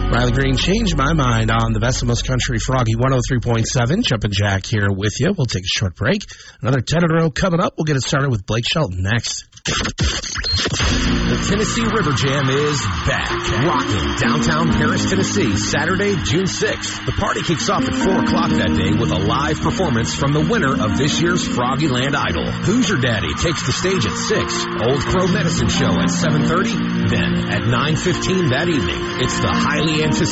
Riley Green changed my mind on the best of most country. Froggy 103.7. Jumpin' Jack here with you. We'll take a short break. Another 10 in a row coming up. We'll get it started with Blake Shelton next. The Tennessee River Jam is back. Rocking downtown Paris, Tennessee, Saturday, June 6th. The party kicks off at 4 o'clock that day with a live performance from the winner of this year's Froggyland Idol. Who's Your Daddy takes the stage at 6. Old Crow Medicine Show at 7:30. Then at 9:15 that evening, it's the highly anticipated